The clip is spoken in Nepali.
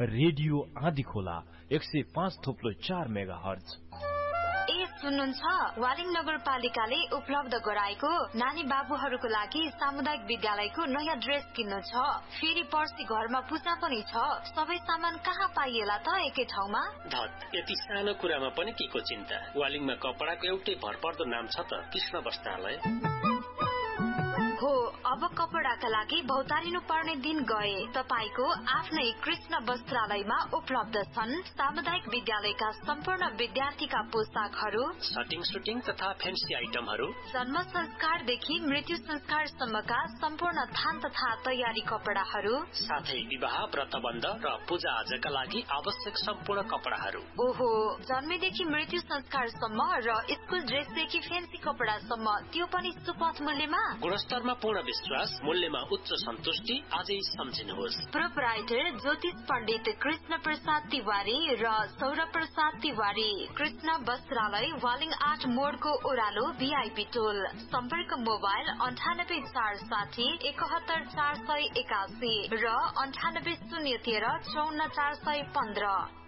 रेडियो आँधी खोला 105.4 मेगाहर्ज। ए सुन्नुहुन्छ, वालिङ नगरपालिकाले उपलब्ध गराएको नानी बाबुहरूको लागि सामुदायिक विद्यालयको नयाँ ड्रेस किन्नु छ। फेरि पर्सि घरमा पूजा पनि छ। सबै सामान कहाँ पाइएला त एकै ठाउँमा? धत, यति सानो कुरामा पनि के को चिन्ता? वालिङमा कपडाको एउटै भरपर्दो नाम छ त, कृष्ण वस्त्रालय। हो, अब कपडाका लागि भौतारिनु पर्ने दिन गए। तपाईको आफ्नै कृष्ण वस्त्रालयमा उपलब्ध छन् सामुदायिक विद्यालयका सम्पूर्ण विद्यार्थीका पोसाकहरू, सटिङ सुटिङ तथा फेन्सी आइटमहरू, जन्म संस्कारदेखि मृत्यु संस्कारसम्मका सम्पूर्ण थान तथा तयारी कपडाहरू, साथै विवाह, व्रतबन्ध र पूजा आजका लागि आवश्यक सम्पूर्ण कपडाहरू। ओहो, जन्मेदेखि मृत्यु संस्कारसम्म र स्कुल ड्रेसदेखि फेन्सी कपडासम्म, त्यो पनि सुपथ मूल्यमा। गुणस्तरमा पूर्ण विश्वास, मूल्यमा उच्च सन्तुष्टि। आजै सम्झिनुहोस्। प्रोपराइटर ज्योतिष पण्डित कृष्ण प्रसाद तिवारी र सौरभ प्रसाद तिवारी, कृष्ण वस्त्रालय, वालिङ 8 मोडको ओह्रालो, भिआइपी टोल। सम्पर्क मोबाइल 98 460 71 481 र 98 013 54 415।